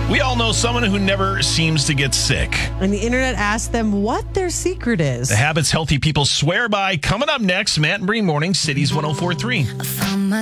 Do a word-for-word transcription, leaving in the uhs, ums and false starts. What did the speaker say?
We all know someone who never seems to get sick. And the internet asked them what their secret is. The habits healthy people swear by. Coming up next, Matt and Bree Morning, Cities one oh four point three.